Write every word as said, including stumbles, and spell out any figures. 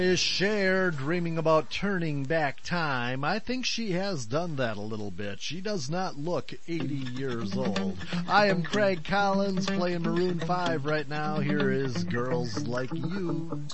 Is Cher dreaming about turning back time? I think she has done that a little bit. She does not look eighty years old. I am Craig Collins playing Maroon five right now. Here is Girls Like You.